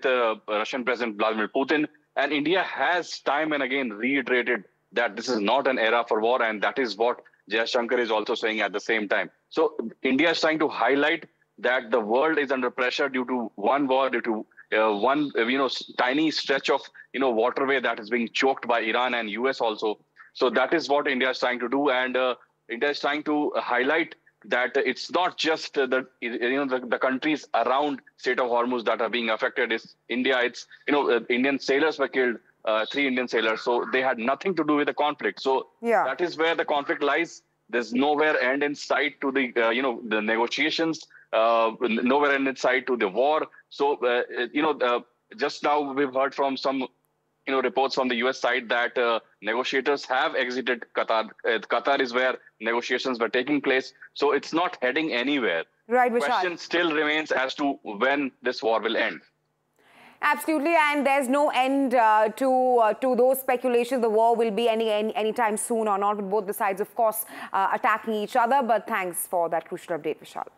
Russian President Vladimir Putin. And India has time and again reiterated that this is not an era for war, and that is what Jaishankar is also saying at the same time. So India is trying to highlight that the world is under pressure due to one war, due to one tiny stretch of waterway that is being choked by Iran and US also. So that is what India is trying to do, and India is trying to highlight that it's not just the countries around Strait of Hormuz that are being affected. It's India. It's Indian sailors were killed, 3 Indian sailors. So they had nothing to do with the conflict. So that is where the conflict lies. There's nowhere end in sight to the the negotiations. Nowhere end in sight to the war. So just now we've heard from some reports from the US side that negotiators have exited Qatar. Qatar is where negotiations were taking place. So it's not heading anywhere. Right, The Vishal. question still remains as to when this war will end. Absolutely, and there's no end to those speculations. The war will be anytime soon or not, with both the sides, of course, attacking each other. But thanks for that crucial update, Vishal.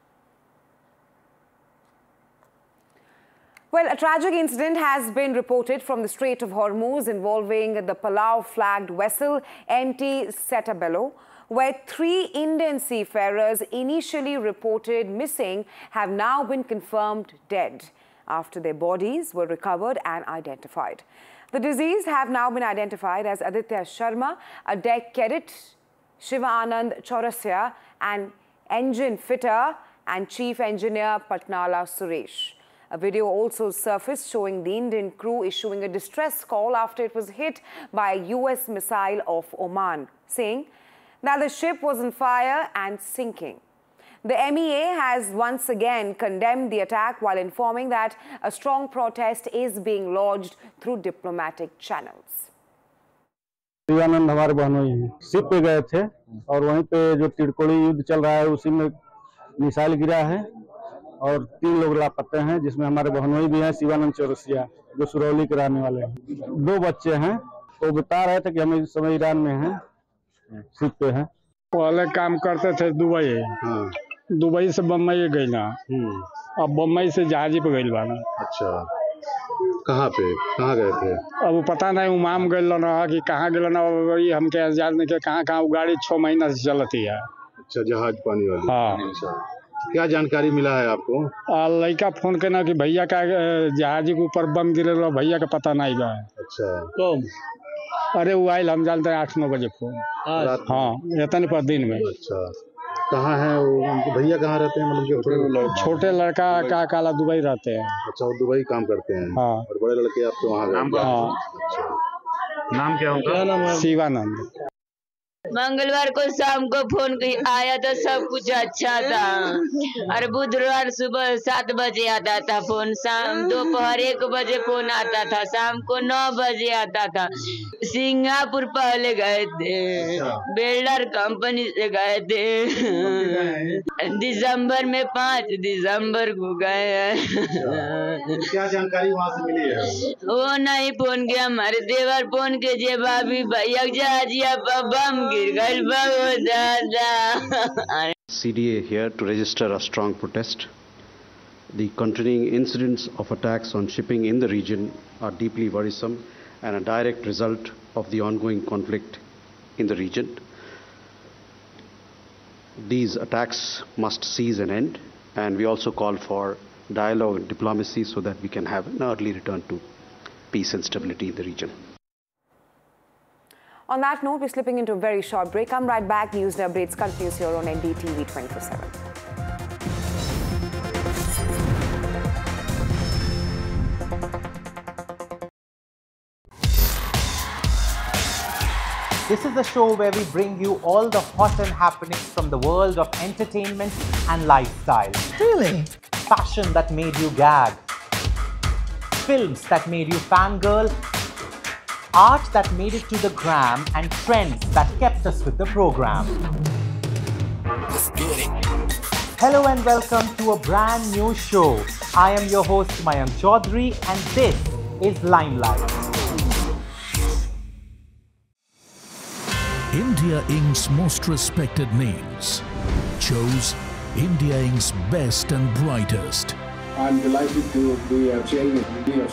Well, a tragic incident has been reported from the Strait of Hormuz involving the Palau flagged vessel MT Setabelo, where 3 Indian seafarers initially reported missing have now been confirmed dead after their bodies were recovered and identified. The deceased have now been identified as Aditya Sharma, a deck cadet, Shiva Anand Chaurasya, an engine fitter, and Chief Engineer Patnala Suresh. A video also surfaced showing the Indian crew issuing a distress call after it was hit by a US missile off Oman, saying that the ship was on fire and sinking. The MEA has once again condemned the attack while informing that a strong protest is being lodged through diplomatic channels. Shivanand हमारे बहनोई हैं, ship पे गए थे और वहीं पे जो तिरकोली युद्ध चल रहा है उसी में मिसाइल गिरा है और 3 लोग लापता हैं, जिसमें हमारे बहनोई भी हैं, शिवानंद चौरसिया, जो सुरौली के रहने वाले हैं। 2 बच्चे हैं, तो बता रहे थे कि हम इस समय ईरान में हैं, शिप पे हैं। पहले काम करते थे दुबई से बम्बई गई ना, अब बम्बई से जहाजी पे गई बाना। अच्छा, कहाँ गए थे? अब वो पता नहीं उमाम गए ना कि कहाँ गए ना, वही हमके आजाद नहीं के कहाँ वो गाड़ी 6 महीना से चलती है। अच्छा, जहाज पानी वाली। हाँ। अच्छा, क्या जानकारी मिला है आपको? लड़का फोन करना कि भैया का जहाजी के ऊपर बम गिरे, भैया का पता नहीं बा। अच्छा, कब? अरे वो आयल हम जानते हैं 8-9 बजे फोन। हाँ, इतने पर दिन में। अच्छा, कहाँ है वो भैया? कहाँ रहते हैं? मतलब छोटे लड़का का काला दुबई रहते हैं। अच्छा, वो दुबई काम करते हैं। हाँ। और बड़े लड़के आप तो वहाँ गए? हाँ। अच्छा, नाम क्या होगा? शिवानंद। मंगलवार को शाम को फोन आया तो सब कुछ अच्छा था, और बुधवार सुबह 7 बजे आता था फोन, शाम दोपहर 1 बजे फोन आता था, शाम को 9 बजे आता था। सिंगापुर पहले गए थे, बिल्डर कंपनी से गए थे, दिसंबर में 5 दिसंबर को गए। क्या जानकारी वहाँ से मिली है? वो नहीं फोन किया, हमारे देवर फोन के जे भाभी भैया जहाजिया बम CDA here to register a strong protest. The continuing incidents of attacks on shipping in the region are deeply worrisome and a direct result of the ongoing conflict in the region. These attacks must cease and end, and we also call for dialogue and diplomacy so that we can have an early return to peace and stability in the region. On that note, we're slipping into a very short break. Come right back. News and updates continues here on NDTV 24/7. This is the show where we bring you all the hot and happenings from the world of entertainment and lifestyle. Really? Fashion that made you gag. Films that made you fangirl. Art that made it to the gram, and trends that kept us with the program. Let's get it. Hello and welcome to a brand new show. I am your host Mayank Chaudhary and this is Limelight. India Inc.'s most respected names chose India Inc.'s best and brightest. I'm delighted to be chairman of